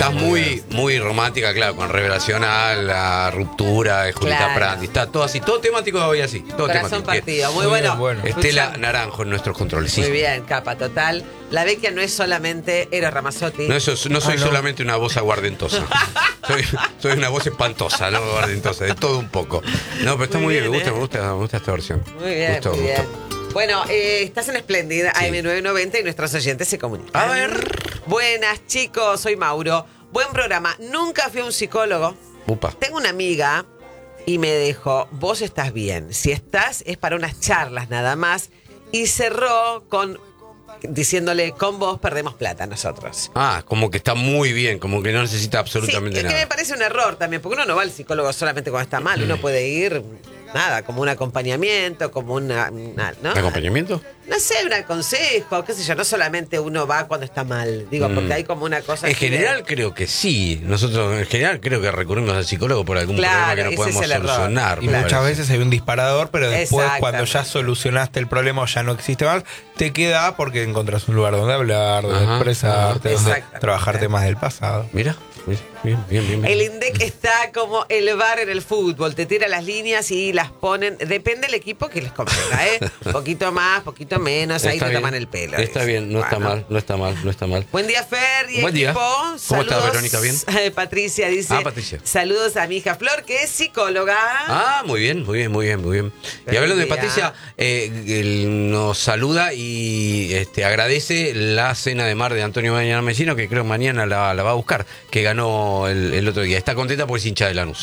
estás muy romántica, claro, con Revelación a la ruptura de Julieta Prandi. Está todo así, todo temático hoy así. Todo Corazón temático. partido, muy bueno. Estela Naranjo en nuestros controles. Sí. Muy bien, capa total. La Vecchia no es solamente Eros Ramazzotti. No soy solamente una voz aguardentosa. soy una voz espantosa, no aguardentosa, de todo un poco. No, pero está muy bien, me gusta esta versión. Muy bien, muy bien. Bueno, estás en Espléndida, AM990 y nuestros oyentes se comunican. A ver. Buenas, chicos, soy Mauro. Buen programa. Nunca fui a un psicólogo. Upa. Tengo una amiga y me dijo, vos estás bien. Si estás, es para unas charlas nada más. Y cerró diciéndole, con vos perdemos plata nosotros. Ah, como que está muy bien, como que no necesita absolutamente nada. Que me parece un error también, porque uno no va al psicólogo solamente cuando está mal, uno puede ir, como un acompañamiento, como una ¿no? ¿Acompañamiento? No sé, un consejo, qué sé yo, no solamente uno va cuando está mal, digo, porque hay como una cosa... En general creo que sí, nosotros en general creo que recurrimos al psicólogo por algún problema que no podemos solucionar. Y muchas veces hay un disparador, pero después cuando ya solucionaste el problema o ya no existe más, te queda porque encontrás un lugar donde hablar, donde expresarte, donde trabajar temas del pasado. Mira. Bien. El INDEC está como el VAR en el fútbol, te tira las líneas y las ponen, depende del equipo que les convenga, poquito más, poquito menos, ahí te toman el pelo. Está bien, no está mal. Buen día, Fer y buen equipo. ¿Cómo estás, Verónica? ¿Bien? Patricia dice, Patricia. Saludos a mi hija Flor, que es psicóloga. Muy bien. Y hablando de Patricia, nos saluda y agradece la cena de mar de Antonio Mañana Mesino, que creo mañana la va a buscar, que ganó el otro día. Está contenta porque es hincha de Lanús.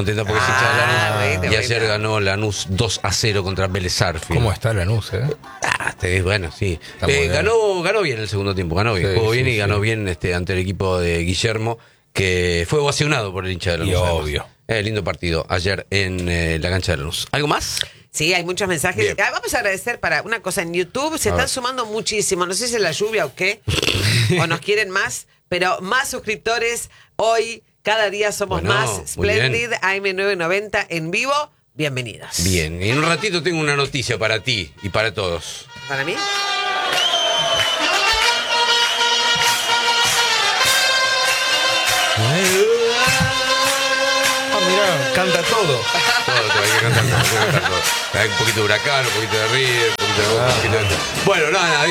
Y ayer ganó Lanús 2-0 contra Vélez Sarsfield. ¿Cómo está Lanús, Bueno, sí. Ganó bien el segundo tiempo, ganó bien. Jugó bien y ganó bien ante el equipo de Guillermo, que fue ovacionado por el hincha de Lanús. Y obvio. Lindo partido ayer en la cancha de Lanús. ¿Algo más? Sí, hay muchos mensajes. Vamos a agradecer para una cosa en YouTube. Se están sumando muchísimo. No sé si es la lluvia o qué. O nos quieren más. Pero más suscriptores hoy. Cada día somos más. Splendid AM990 en vivo. Bienvenidos. Bien. Y en un ratito tengo una noticia para ti y para todos. ¿Para mí? Mirá, canta todo. Hay que cantar todo. Hay un poquito de Huracán, un poquito de River, un poquito de... Bueno, nada,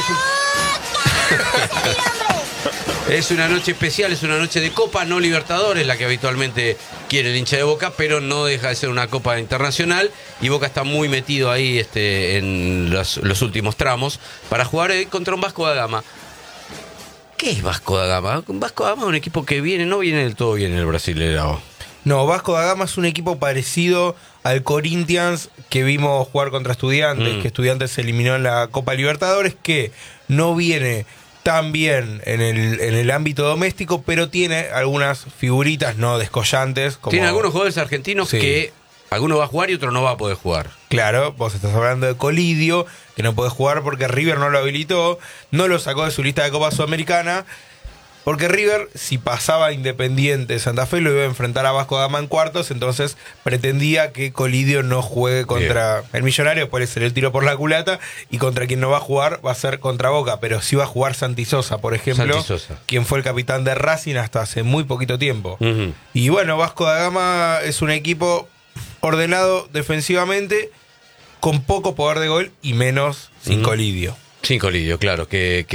es una noche especial, es una noche de Copa, no Libertadores, la que habitualmente quiere el hincha de Boca, pero no deja de ser una Copa internacional y Boca está muy metido ahí en los últimos tramos para jugar contra un Vasco da Gama. ¿Qué es Vasco da Gama? Vasco da Gama es un equipo que no viene del todo bien en el Brasileirao. No, Vasco da Gama es un equipo parecido al Corinthians que vimos jugar contra Estudiantes, que Estudiantes se eliminó en la Copa Libertadores, que no viene tan bien en el ámbito doméstico, pero tiene algunas figuritas no descollantes. Tiene algunos jugadores argentinos que alguno va a jugar y otro no va a poder jugar. Claro, vos estás hablando de Colidio, que no puede jugar porque River no lo habilitó, no lo sacó de su lista de Copa Sudamericana. Porque River, si pasaba Independiente Santa Fe, lo iba a enfrentar a Vasco da Gama en cuartos, entonces pretendía que Colidio no juegue contra el Millonario, puede ser el tiro por la culata, y contra quien no va a jugar va a ser contra Boca, pero sí va a jugar Santi Sosa, por ejemplo, quien fue el capitán de Racing hasta hace muy poquito tiempo. Y bueno, Vasco da Gama es un equipo ordenado defensivamente, con poco poder de gol y menos sin Colidio. Sin Colidio, claro, que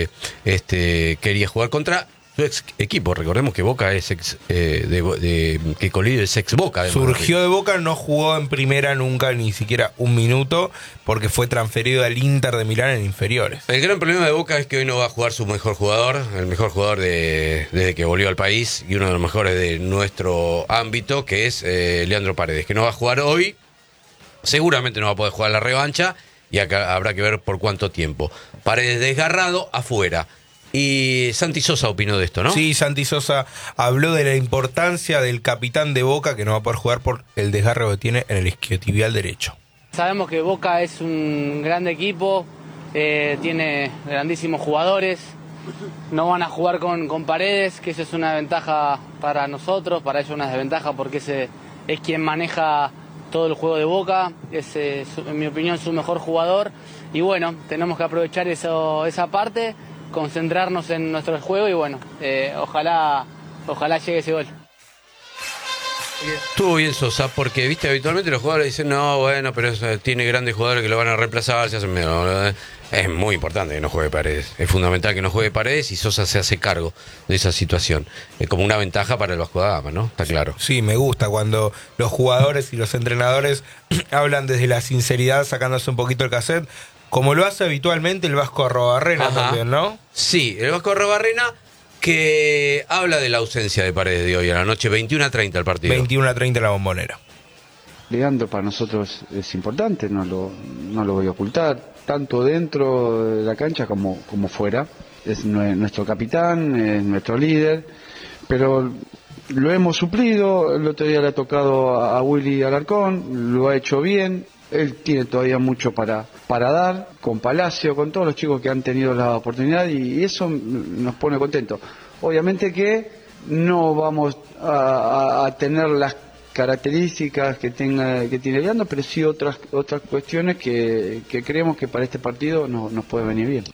quería jugar contra su ex equipo. Recordemos que Boca es que Colidio es ex Boca. Además. Surgió de Boca, no jugó en primera nunca, ni siquiera un minuto, porque fue transferido al Inter de Milán en inferiores. El gran problema de Boca es que hoy no va a jugar su mejor jugador, el mejor jugador desde que volvió al país y uno de los mejores de nuestro ámbito, que es Leandro Paredes, que no va a jugar hoy, seguramente no va a poder jugar la revancha. Y acá habrá que ver por cuánto tiempo. Paredes desgarrado, afuera. Y Santi Sosa opinó de esto, ¿no? Sí, Santi Sosa habló de la importancia del capitán de Boca, que no va a poder jugar por el desgarro que tiene en el isquiotibial derecho. Sabemos que Boca es un gran equipo, tiene grandísimos jugadores. No van a jugar con Paredes, que eso es una ventaja para nosotros, para ellos una desventaja, porque ese es quien maneja todo el juego de Boca, es en mi opinión su mejor jugador y bueno, tenemos que aprovechar esa parte, concentrarnos en nuestro juego y bueno, ojalá ojalá llegue ese gol. Estuvo bien Sosa, porque viste habitualmente los jugadores dicen, no, bueno, pero tiene grandes jugadores que lo van a reemplazar, se hacen medio. Es muy importante que no juegue Paredes, es fundamental que no juegue Paredes y Sosa se hace cargo de esa situación. Es como una ventaja para el Vasco da Gama, ¿no? Está claro. Sí, me gusta cuando los jugadores y los entrenadores hablan desde la sinceridad, sacándose un poquito el cassette, como lo hace habitualmente el Vasco Arrobarrena también, ¿no? Sí, el Vasco Arrobarrena, que habla de la ausencia de Paredes de hoy a la noche, 21:30 el partido. 21:30 en la Bombonera. Leandro para nosotros es importante, no lo voy a ocultar, tanto dentro de la cancha como fuera. Es nuestro capitán, es nuestro líder, pero lo hemos suplido. El otro día le ha tocado a Willy Alarcón, lo ha hecho bien. Él tiene todavía mucho para dar, con Palacio, con todos los chicos que han tenido la oportunidad, y eso nos pone contentos. Obviamente que no vamos a tener las características que tiene Leandro, pero sí otras cuestiones que creemos que para este partido nos puede venir bien.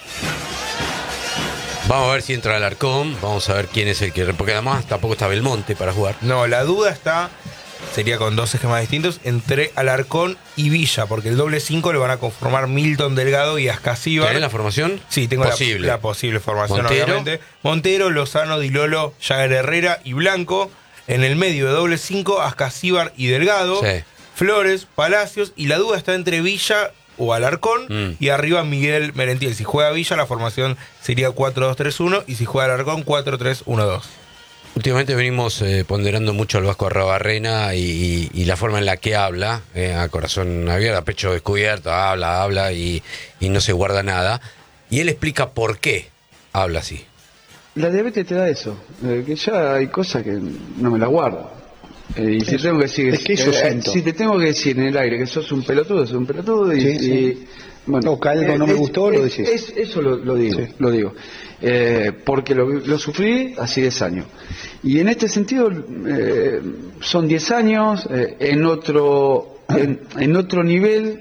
Vamos a ver si entra Alarcón, vamos a ver quién es el que... Porque además tampoco está Belmonte para jugar. No, la duda está, sería con dos esquemas distintos, entre Alarcón y Villa, porque el doble 5 lo van a conformar Milton Delgado y Ascasíbar. ¿Tenés la formación? Sí, tengo la posible formación, Montero. obviamente. Montero, Lozano, Di Lolo, Jagger Herrera y Blanco. En el medio de doble 5, Ascasíbar y Delgado. Sí. Flores, Palacios, y la duda está entre Villa o Alarcón, y arriba Miguel Merentiel. Si juega Villa, la formación sería 4-2-3-1, y si juega Alarcón, 4-3-1-2. Últimamente venimos ponderando mucho al Vasco Arrobarrena y la forma en la que habla, a corazón abierto, a pecho descubierto, habla y no se guarda nada. Y él explica por qué habla así. La diabetes te da eso, que ya hay cosas que no me las guardo. Y si tengo que decir, si te tengo que decir en el aire que sos un pelotudo, sos un pelotudo, y bueno, o que algo no me gustó, lo decís. Eso lo digo, sí. Lo digo. Porque lo sufrí hace 10 años. Y en este sentido, son 10 años, en otro nivel,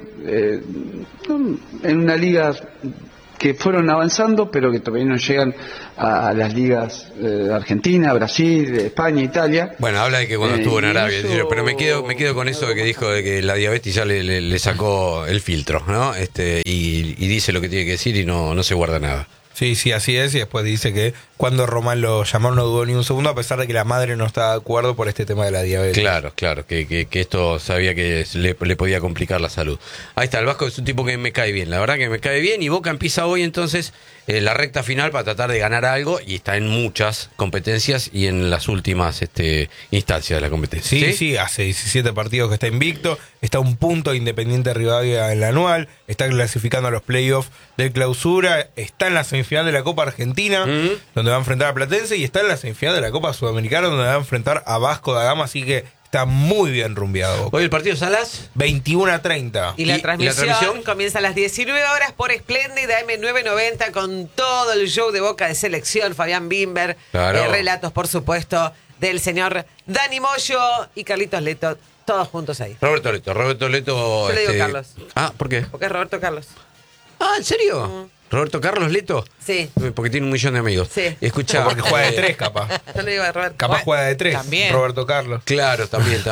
en una liga que fueron avanzando, pero que todavía no llegan a las ligas de Argentina, Brasil, España, Italia. Bueno, habla de que cuando estuvo en Arabia, eso... pero me quedo con eso de que dijo de que la diabetes ya le sacó el filtro, ¿no? Y dice lo que tiene que decir y no se guarda nada. Sí, así es, y después dice que cuando Román lo llamaron no dudó ni un segundo, a pesar de que la madre no estaba de acuerdo por este tema de la diabetes. Claro, que esto sabía que le podía complicar la salud. Ahí está, el Vasco es un tipo que me cae bien, la verdad que me cae bien, y Boca empieza hoy entonces la recta final para tratar de ganar algo, y está en muchas competencias y en las últimas instancias de la competencia. Sí, hace 17 partidos que está invicto, está a un punto de Independiente Rivadavia en la anual, está clasificando a los playoffs del Clausura, está en la semifinal de la Copa Argentina, donde va a enfrentar a Platense, y está en la semifinal de la Copa Sudamericana, donde va a enfrentar a Vasco da Gama, así que está muy bien rumbeado. Hoy el partido es a las 21:30. Y la transmisión comienza a las 19 horas por Splendid AM990 con todo el show de Boca de selección, Fabián Bimber, claro. Relatos, por supuesto, del señor Dani Moyo y Carlitos Leto, todos juntos ahí. Roberto Leto. Yo le digo Carlos. Ah, ¿por qué? Porque es Roberto Carlos. Ah, ¿en serio? ¿Roberto Carlos Leto? Sí. Porque tiene 1 millón de amigos. Sí. Escuchá. Porque juega de 3, capaz. Yo le digo a Roberto. Capaz juega de 3, también. Roberto Carlos. Claro, también.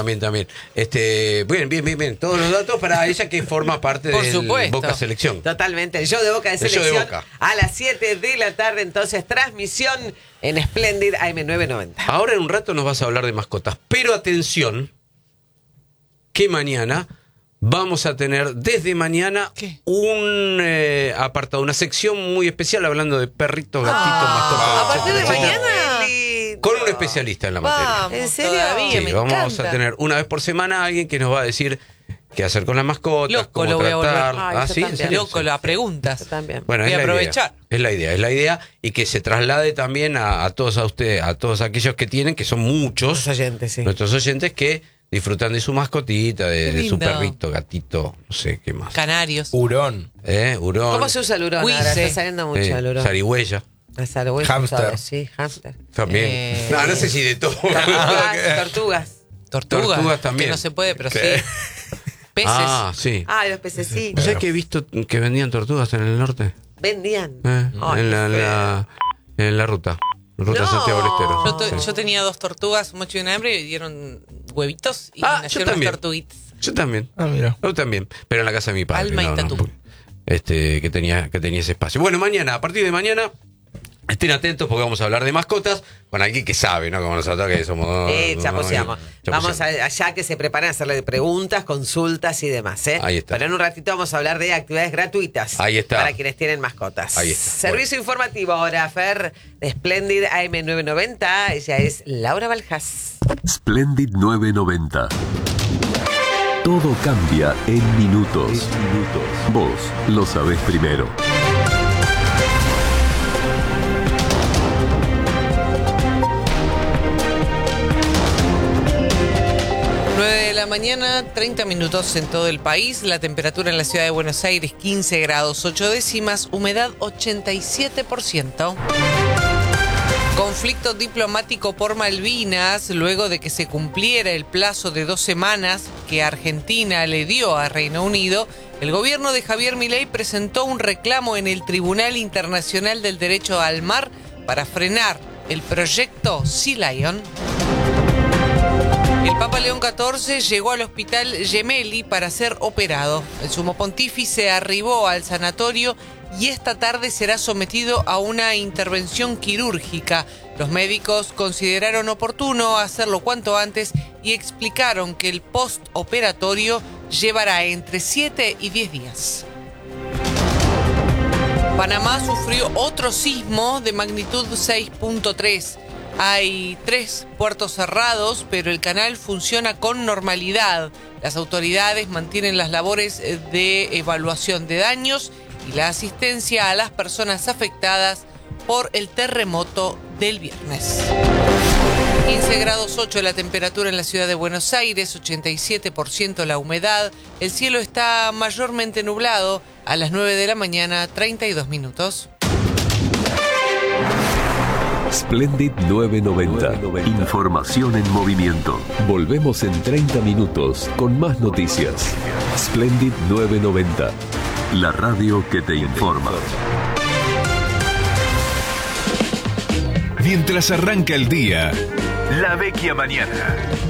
Bien. Todos los datos para ella que forma parte Por del supuesto. Boca Selección. Totalmente. El show de Boca de El show selección de Boca. a las 7 de la tarde. Entonces, transmisión en Splendid AM990. Ahora en un rato nos vas a hablar de mascotas. Pero atención, que mañana vamos a tener desde mañana un apartado, una sección muy especial hablando de perritos, gatitos, mascotas. ¿A partir de etcétera, mañana? con un especialista en la materia. ¿En serio? Sí, vamos a tener una vez por semana a alguien que nos va a decir qué hacer con las mascotas, Loco, cómo lo voy a volver. tratar. Yo ¿Sí? ¿En también. serio? Loco, las preguntas. También. Bueno, Voy es a la aprovechar. idea. Es la idea y que se traslade también a todos ustedes, a todos aquellos que tienen, que son muchos, Los oyentes, sí. nuestros oyentes que disfrutan de su mascotita, Qué de su lindo. perrito, gatito, no sé qué más. Canarios. Hurón. Hurón. ¿Cómo se usa el hurón? Uy, Ahora sí. está saliendo mucho el hurón. Zarigüeya La zarigüeya, Hámster. ¿sabes? Sí, hámster. también. No sé si de todo. Tortugas. Tortugas también. Que no se puede, pero ¿Qué? sí. Peces. Ah, sí. Ah, los pececitos. ¿Sabes que he visto que vendían tortugas en el norte? Vendían. En la ruta. Ruta No. Santiago del Estero. Yo tenía 2 tortugas, un mocho y un hambre, y dieron huevitos y yo nacieron unas también. tortuguitas. Yo también. Mira. Yo también. Pero en la casa de mi padre. Alma y tatú. Que tenía ese espacio. Bueno, mañana, a partir de mañana, estén atentos porque vamos a hablar de mascotas con alguien que sabe, ¿no? Como nosotros que somos. Chaposeamos. Vamos allá que se preparen a hacerle preguntas, consultas y demás, ¿eh? Ahí está. Pero en un ratito vamos a hablar de actividades gratuitas. Ahí está. Para quienes tienen mascotas. Ahí está. Servicio informativo ahora, Fer, de Splendid AM990. Ella es Laura Baljas. Splendid 990. Todo cambia en minutos. Vos lo sabés primero. De la mañana, 30 minutos en todo el país. La temperatura en la ciudad de Buenos Aires, 15 grados 8 décimas. Humedad, 87%. Conflicto diplomático por Malvinas. Luego de que se cumpliera el plazo de 2 semanas que Argentina le dio a Reino Unido, el gobierno de Javier Milei presentó un reclamo en el Tribunal Internacional del Derecho al Mar para frenar el proyecto Sea Lion. El Papa León XIV llegó al hospital Gemelli para ser operado. El sumo pontífice arribó al sanatorio y esta tarde será sometido a una intervención quirúrgica. Los médicos consideraron oportuno hacerlo cuanto antes y explicaron que el postoperatorio llevará entre 7 y 10 días. Panamá sufrió otro sismo de magnitud 6.3. Hay 3 puertos cerrados, pero el canal funciona con normalidad. Las autoridades mantienen las labores de evaluación de daños y la asistencia a las personas afectadas por el terremoto del viernes. 15 grados 8 la temperatura en la ciudad de Buenos Aires, 87% la humedad. El cielo está mayormente nublado. A las 9 de la mañana, 32 minutos. Splendid 990. Información en movimiento. Volvemos en 30 minutos con más noticias. Splendid 990. La radio que te informa. Mientras arranca el día, La Vecchia Mañana.